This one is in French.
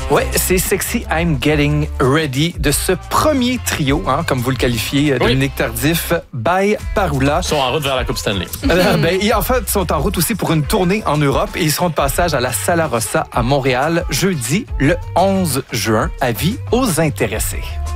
Ouais, c'est Sexy I'm Getting Ready de ce premier trio, comme vous le qualifiez, Dominique Tardif, by Parula. Ils sont en route vers la Coupe Stanley. En fait, ils sont en route aussi pour une tournée en Europe et ils seront de passage à la Sala Rossa à Montréal jeudi le 11 juin. Avis aux intéressés.